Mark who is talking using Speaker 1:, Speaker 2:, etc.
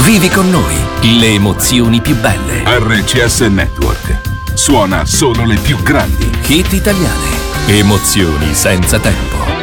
Speaker 1: Vivi con noi le emozioni più belle.
Speaker 2: RCS Network suona solo le più grandi
Speaker 1: hit italiane. Emozioni senza tempo.